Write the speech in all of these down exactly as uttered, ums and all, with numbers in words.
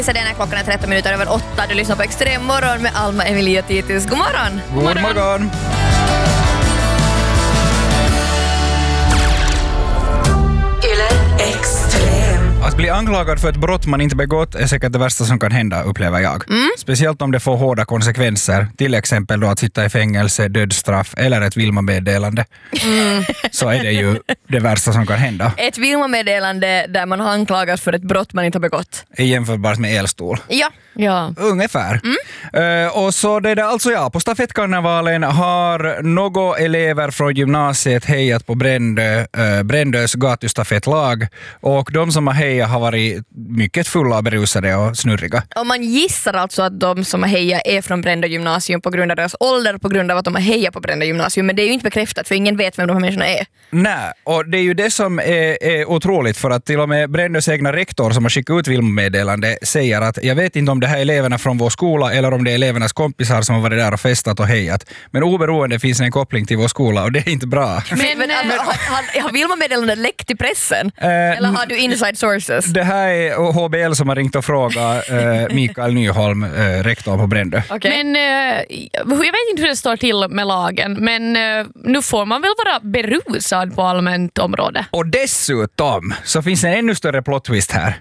Så den här klockan är tretton minuter över åtta. Du lyssnar på Extrem morgon med Alma, Emilia och Titus. God morgon! God morgon! God morgon. Att bli anklagad för ett brott man inte begått är säkert det värsta som kan hända, upplever jag. Mm. Speciellt om det får hårda konsekvenser. Till exempel då att sitta i fängelse, dödsstraff eller ett Vilma-meddelande. Mm. Så är det ju det värsta som kan hända. Ett Vilma-meddelande där man har anklagats för ett brott man inte har begått. Är jämförbart med elstol. Ja. Ja. Ungefär. Mm. Uh, och så det där, alltså ja, på stafettkarnevalen har några elever från gymnasiet hejat på Brändö, uh, Brändös gatustafettlag, och de som har hejat har varit mycket fulla och berusade och snurriga. Och man gissar alltså att de som har hejat är från Brändö gymnasium på grund av deras ålder, på grund av att de har hejat på Brändö gymnasium, men det är ju inte bekräftat för ingen vet vem de här människorna är. Nej, och det är ju det som är, är otroligt, för att till och med Brändös egna rektor som har skickat ut Vilma-meddelande säger att jag vet inte om det här är eleverna från vår skola eller om det är elevernas kompisar som har varit där och festat och hejat. Men oberoende finns en koppling till vår skola och det är inte bra. Men, men, men har, har, har Vilma-meddelandet läckt till pressen? Uh, eller har du inside sources? Det här är H B L som har ringt och frågat uh, Mikael Nyholm, uh, rektor på Brändö. Okay. Men uh, jag vet inte hur det står till med lagen, men uh, nu får man väl vara berusad på allmänt område. Och dessutom så finns en ännu större plot twist här.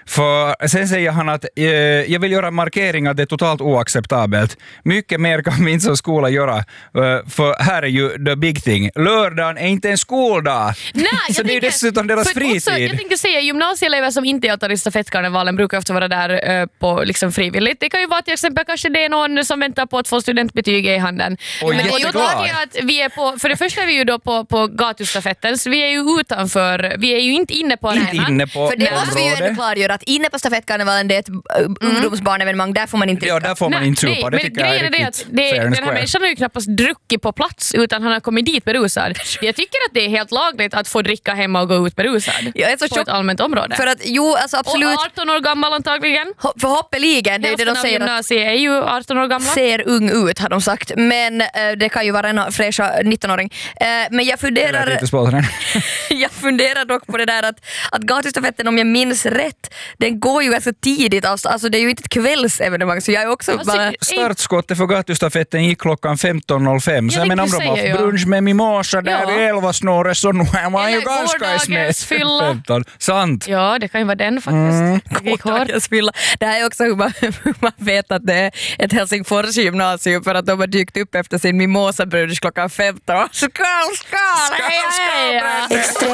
För sen säger han att eh, jag vill göra en markering att det är totalt oacceptabelt. Mycket mer kan vi inte som skola göra. Eh, för här är ju the big thing. Lördagen är inte en skoldag. Nej, så det är ju dessutom deras fritid. Också, jag tänkte säga, gymnasieelever som inte deltar i stafettkarnevalen brukar ofta vara där eh, på liksom frivilligt. Det kan ju vara till exempel kanske det är någon som väntar på att få studentbetyg i handen. Och men jätteglad. det är att vi är på, för det första är vi ju då på, på gatustafetten, så vi är ju utanför, vi är ju inte inne på arenan. Inte inne på för det måste vi ju ändå klargöra att inne på stafettkarnevalen det är ett mm. ungdomsbarnevenemang, där får man inte Ja, där får man nej, inte supa. Det men tycker jag är det riktigt att det, fair and den här square. människan har ju knappast druckit på plats utan han har kommit dit berusad. Jag tycker att det är helt lagligt att få dricka hemma och gå ut berusad. Jag är så på ett allmänt område. För att, jo, alltså absolut. Och arton år gammal antagligen. Ho- förhoppeligen. Det är det de säger att är ju arton år gamla. Ser ung ut har de sagt. Men äh, det kan ju vara en fräscha nittonåring. Äh, men jag funderar jag funderar dock på det där att, att gatustafetten, om jag minns rätt, den går ju ganska tidigt. Alltså det är ju inte ett kvällsevenemang, så jag är också alltså, bara... Startskottet för gatustafetten gick klockan femton noll fem. Så jag menar om de har säga, brunch med mimosa där ja. vid elvasnåret, så nu är man ju eller ganska gårdagens femton. Sant. Ja, det kan ju vara den faktiskt. Mm. Gårdagens fylla. Det här är också hur man, hur man vet att det är ett Helsingfors gymnasium, för att de har dykt upp efter sin mimosa-brunch klockan femton. Skål, skål! Skål, skål!